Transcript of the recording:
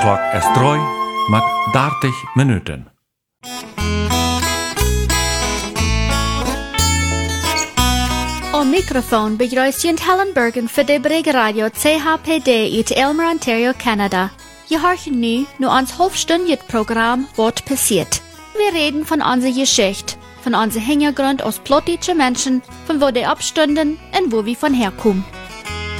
Klok is 3 met 30 minuten. Op microfoon begrüßt Jent Helen Bergen voor de Brigge Radio CHPD uit Aylmer, Ontario, Canada. Je hoort nu ons halfstündiges Programm Wat passiert. Wir reden von unserer Geschichte, von unserem Hintergrund als plottische Menschen, von wo die abstünden und wo wir von herkommen.